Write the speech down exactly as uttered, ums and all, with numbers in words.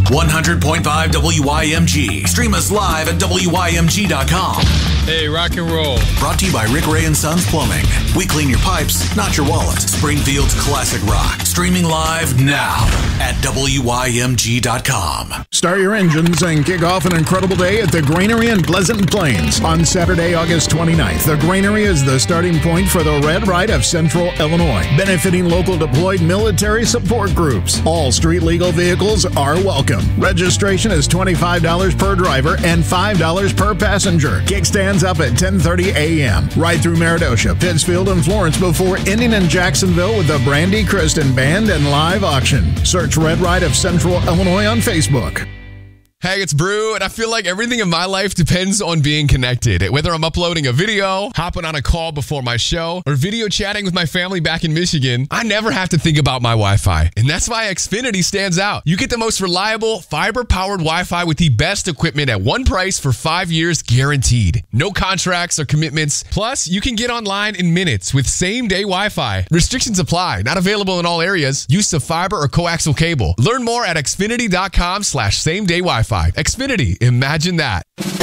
one hundred point five W Y M G. Stream us live at W Y M G dot com. Hey, rock and roll. Brought to you by Rick Ray and Sons Plumbing. We clean your pipes, not your wallet. Springfield's classic rock. Streaming live now at W Y M G dot com. Start your engines and kick off an incredible day at the Granary in Pleasant Plains. On Saturday, August twenty-ninth, the Granary is the starting point for the Red Ride of Central Illinois, benefiting local deployed military support groups. All street legal vehicles are welcome. Registration is twenty-five dollars per driver and five dollars per passenger. Kickstands up at ten thirty a.m. right through Meridosha, Pittsfield, and Florence before ending in Jacksonville with the Brandy Kristen Band and live auction. Search Red Ride of Central Illinois on Facebook. Hey, it's Brew, and I feel like everything in my life depends on being connected. Whether I'm uploading a video, hopping on a call before my show, or video chatting with my family back in Michigan, I never have to think about my Wi-Fi. And that's why Xfinity stands out. You get the most reliable, fiber-powered Wi-Fi with the best equipment at one price for five years guaranteed. No contracts or commitments. Plus, you can get online in minutes with same-day Wi-Fi. Restrictions apply. Not available in all areas. Use of fiber or coaxial cable. Learn more at Xfinity dot com slash same-day Wi-Fi. Xfinity, imagine that.